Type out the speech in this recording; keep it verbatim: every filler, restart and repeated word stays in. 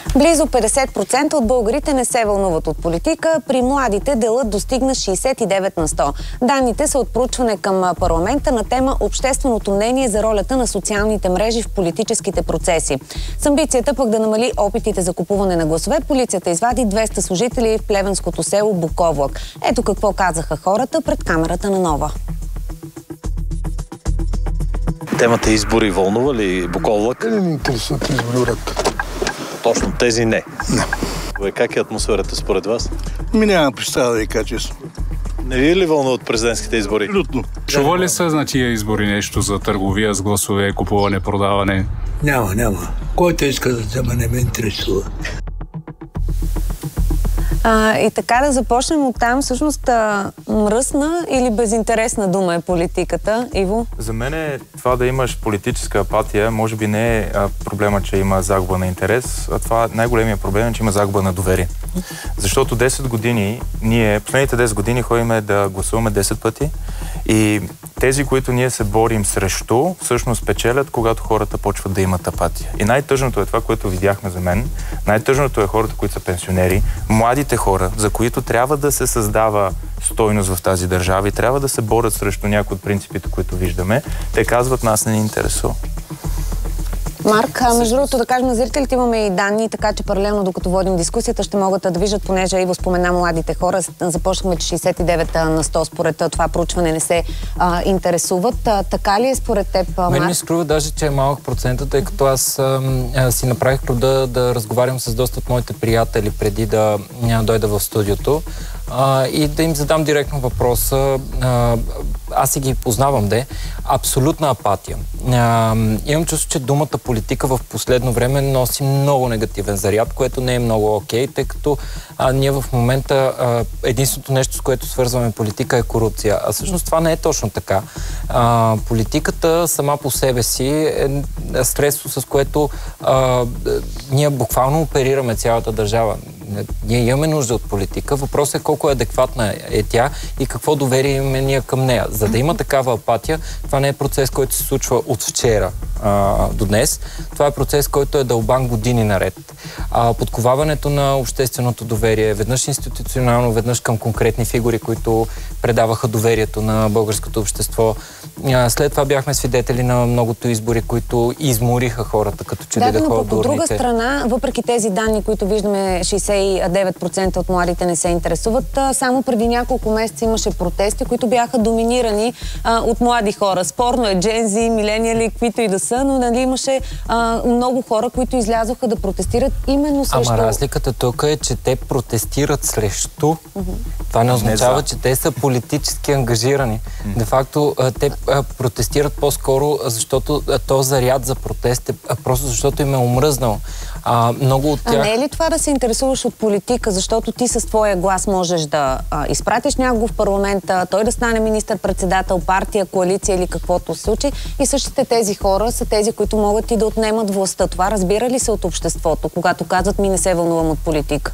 Близо петдесет процента от българите не се вълнуват от политика. При младите делът достигна шейсет и девет на сто. Данните са от проучване към парламента на тема "Общественото мнение за ролята на социалните мрежи в политическите процеси". С амбицията пък да намали опитите за купуване на гласове, полицията извади двеста служители в плевенското село Буковлък. Ето какво казаха хората пред камерата на Нова. Темата избори вълнува ли Буковлък? Не ми интересуват избори, брат. Точно тези не? Не. Как е атмосферата според вас? Ми няма представа да ви качество. Не ви е ли вълнуват президентските избори? Абсолютно. Чува ли се на тия избори нещо за търговия с гласове, купуване, продаване? Няма, няма. Който иска да взема, не ме интересува. А, и така да започнем от там. Всъщност а, мръсна или безинтересна дума е политиката, Иво? За мен е това да имаш политическа апатия, може би не е а, проблема, че има загуба на интерес, а това най-големия проблем е, че има загуба на доверие. Защото десет години, ние, последните десет години ходиме да гласуваме десет пъти и тези, които ние се борим срещу, всъщност печелят, когато хората почват да имат апатия. И най-тъжното е това, което видяхме за мен. Най-тъжното е хората, които са пенсионери, младите хора, за които трябва да се създава стойност в тази държава и трябва да се борят срещу някои от принципите, които виждаме. Те казват, нас не ни интересува. Марк, между другото да кажем на зрителите, имаме и данни, така че паралелно докато водим дискусията ще могат да виждат, понеже Иво спомена младите хора. Започнахме, че шейсет и девет на сто според това проучване не се а, интересуват. А, така ли е според теб, Марк? Мен ми струва даже, че е малък процента, тъй като аз а, а, си направих труда да разговарям с доста от моите приятели преди да а, дойда в студиото а, и да им задам директно въпроса. А, аз си ги познавам, де. Абсолютна апатия. А, имам чувство, че думата политика в последно време носи много негативен заряд, което не е много окей, тъй като а, ние в момента а, единственото нещо, с което свързваме политика е корупция. А всъщност това не е точно така. А, политиката сама по себе си е средство, с което а, ние буквално оперираме цялата държава. Ние имаме нужда от политика. Въпросът е колко е адекватна е тя и какво доверие имаме ние към нея. За да има такава апатия, това не е процес, който се случва от вчера а, до днес. Това е процес, който е дълбан години наред. А, подковаването на общественото доверие, веднъж институционално, веднъж към конкретни фигури, които предаваха доверието на българското общество. А, след това бяхме свидетели на многото избори, които измориха хората, като че ли да ходят до урните. От друга страна, въпреки тези данни, които виждаме, шейсет и девет процента от младите не се интересуват, само преди няколко месеца имаше протести, които бяха доминирани а, от млади хора. Спорно е джензи, милениали, каквито и да са, но нали, имаше а, много хора, които излязоха да протестират именно срещу... Ама разликата тук е, че те протестират срещу. Uh-huh. Това не означава, не че те са политически ангажирани. Uh-huh. Де факто, те протестират по-скоро, защото то заряд за протест е просто защото им е омръзнал. А, много от тях... а не е ли това да се интересуваш от политика, защото ти с твоя глас можеш да а, изпратиш някого в парламента, той да стане министър-председател, партия, коалиция или каквото се случи, и същите тези хора са тези, които могат и да отнемат властта. Това разбира ли се от обществото, когато казват ми не се вълнувам от политика?